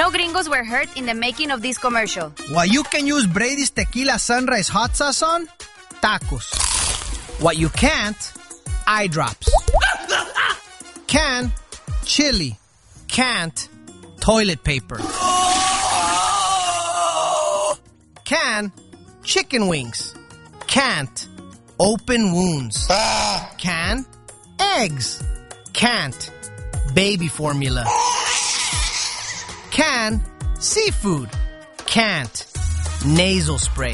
know gringos were hurt in the making of this commercial. What you can use Brady's Tequila Sunrise hot sauce on? Tacos. What you can't? Eye drops. Can? Chili. Can't? Toilet paper. Can? Chicken wings. Can't? Open wounds. Can? Eggs. Can't? Baby formula. Can? Seafood. Can't? Nasal spray.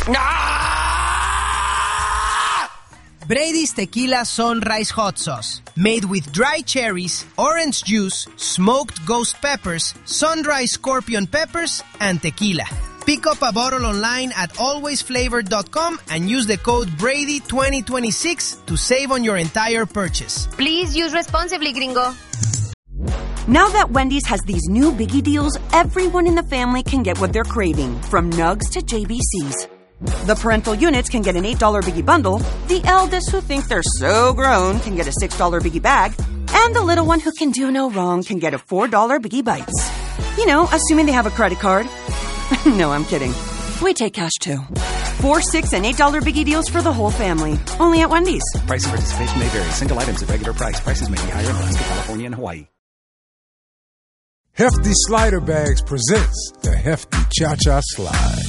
Brady's Tequila Sunrise Hot Sauce. Made with dry cherries, orange juice, smoked ghost peppers, sun-dried scorpion peppers, and tequila. Pick up a bottle online at alwaysflavored.com and use the code Brady2026 to save on your entire purchase. Please use responsibly, gringo. Now that Wendy's has these new biggie deals, everyone in the family can get what they're craving, from nugs to JBCs. The parental units can get an $8 biggie bundle, the eldest who think they're so grown can get a $6 biggie bag, and the little one who can do no wrong can get a $4 biggie bites. You know, assuming they have a credit card. No, I'm kidding. We take cash too. $4, $6, and $8 biggie deals for the whole family. Only at Wendy's. Price and participation may vary. Single items at regular price. Prices may be higher in Alaska, California, and Hawaii. Hefty Slider Bags presents the Hefty Cha-Cha Slide.